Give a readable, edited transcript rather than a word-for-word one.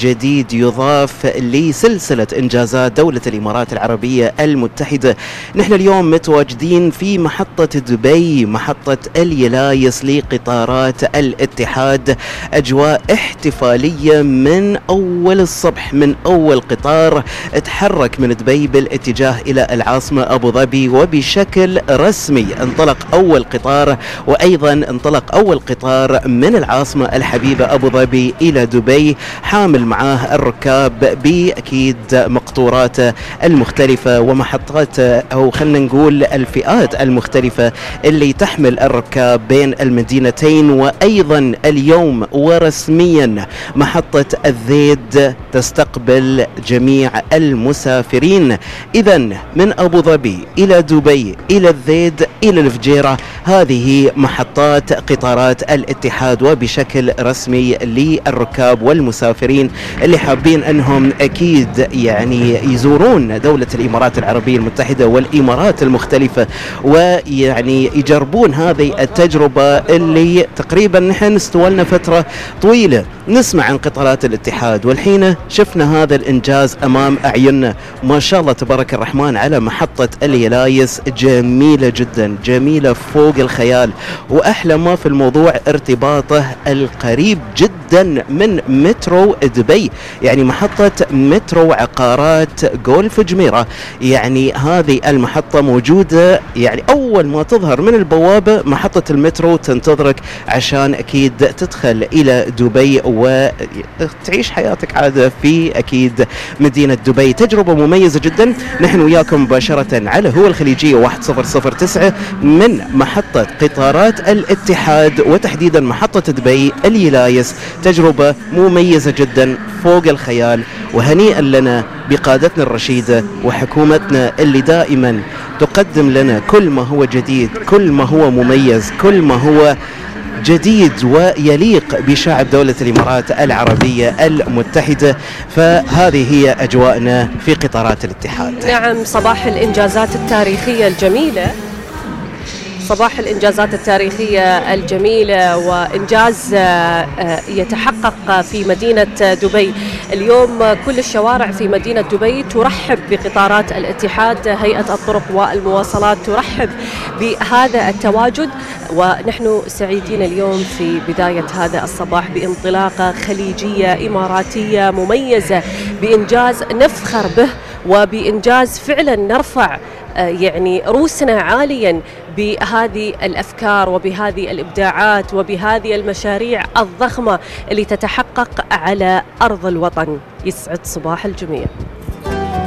جديد يضاف لسلسلة إنجازات دولة الإمارات العربية المتحدة. نحن اليوم متواجدين في محطة دبي، محطة اليلايس لقطارات الاتحاد. أجواء احتفالية من أول الصبح، من أول قطار تحرك من دبي بالاتجاه إلى العاصمة أبو ظبي، وبشكل رسمي انطلق أول قطار، وأيضا انطلق أول قطار من العاصمة الحبيبة أبو ظبي إلى دبي، حامل معاه الركاب بأكيد مقطوراته المختلفة ومحطات، أو خلنا نقول الفئات المختلفة اللي تحمل الركاب بين المدينتين. وأيضا اليوم ورسميا محطة الذيد تستقبل جميع المسافرين. إذن من أبو ظبي إلى دبي إلى الذيد إلى الفجيرة، هذه محطات قطارات الاتحاد، وبشكل رسمي للركاب والمسافرين اللي حابين أنهم أكيد يعني يزورون دولة الإمارات العربية المتحدة والإمارات المختلفة، ويعني يجربون هذه التجربة اللي تقريبا نحن استولنا فترة طويلة نسمع عن قطارات الاتحاد، والحين شفنا هذا الإنجاز أمام أعيننا. ما شاء الله تبارك الرحمن على محطة اليلايس، جميلة جدا، جميلة فوق الخيال. وأحلى ما في الموضوع ارتباطه القريب جدا من مترو دبي، يعني محطة مترو عقارات جولف جميرة. يعني هذه المحطة موجودة، يعني أول ما تظهر من البوابة محطة المترو تنتظرك عشان أكيد تدخل إلى دبي وتعيش حياتك عادة في أكيد مدينة دبي. تجربة مميزة جدا. نحن وياكم مباشرة على هو الخليجية 1009 من محطة قطارات الاتحاد، وتحديدا محطة دبي اليلايس. تجربة مميزة جدا فوق الخيال، وهنيئا لنا بقادتنا الرشيدة وحكومتنا اللي دائما تقدم لنا كل ما هو جديد، كل ما هو مميز، كل ما هو جديد ويليق بشعب دولة الإمارات العربية المتحدة. فهذه هي أجواءنا في قطارات الاتحاد. نعم، صباح الإنجازات التاريخية الجميلة، صباح الإنجازات التاريخية الجميلة، وإنجاز يتحقق في مدينة دبي. اليوم كل الشوارع في مدينة دبي ترحب بقطارات الاتحاد. هيئة الطرق والمواصلات ترحب بهذا التواجد، ونحن سعيدين اليوم في بداية هذا الصباح بانطلاقة خليجية إماراتية مميزة، بإنجاز نفخر به، وبإنجاز فعلا نرفع يعني رؤوسنا عاليا بهذه الأفكار وبهذه الإبداعات وبهذه المشاريع الضخمة اللي تتحقق على أرض الوطن. يسعد صباح الجميع.